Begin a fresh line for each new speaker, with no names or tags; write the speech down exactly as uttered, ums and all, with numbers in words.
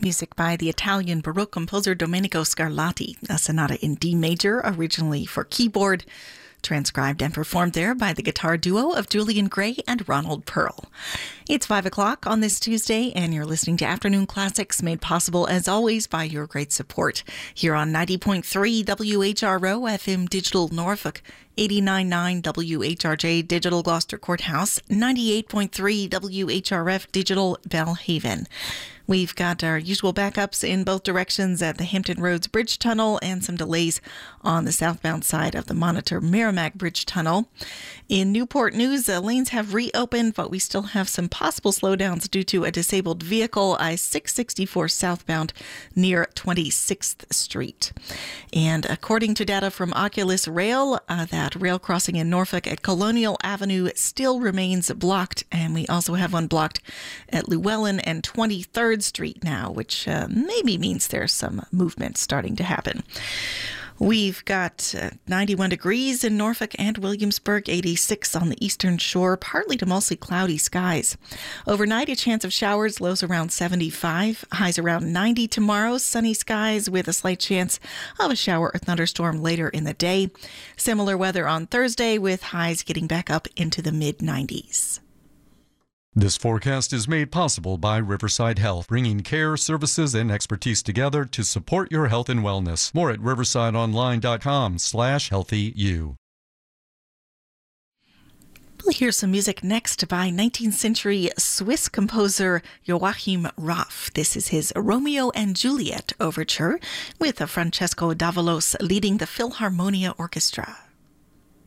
Music by the Italian Baroque composer Domenico Scarlatti, a sonata in D major, originally for keyboard, transcribed and performed there by the guitar duo of Julian Gray and Ronald Pearl. It's five o'clock on this Tuesday, and you're listening to Afternoon Classics, made possible, as always, by your great support here on ninety point three W H R O F M Digital Norfolk, eighty-nine point nine W H R J Digital Gloucester Courthouse, ninety-eight point three W H R F Digital Belhaven. We've got our usual backups in both directions at the Hampton Roads Bridge Tunnel and some delays on the southbound side of the Monitor Merrimack Bridge Tunnel. In Newport news, uh, lanes have reopened, but we still have some possible slowdowns due to a disabled vehicle, I six sixty-four southbound near twenty-sixth Street. And according to data from Oculus Rail, uh, that rail crossing in Norfolk at Colonial Avenue still remains blocked, and we also have one blocked at Llewellyn and twenty-third Street now, which uh, maybe means there's some movement starting to happen. We've got uh, ninety-one degrees in Norfolk and Williamsburg, eighty-six on the eastern shore, partly to mostly cloudy skies. Overnight, a chance of showers, lows around seventy-five, highs around ninety tomorrow, sunny skies with a slight chance of a shower or thunderstorm later in the day. Similar weather on Thursday with highs getting back up into the mid nineties.
This forecast is made possible by Riverside Health, bringing care, services, and expertise together to support your health and wellness. More at riversideonline.com slash healthyu.
We'll hear some music next by nineteenth century Swiss composer Joachim Raff. This is his Romeo and Juliet overture with Francesco Davalos leading the Philharmonia Orchestra.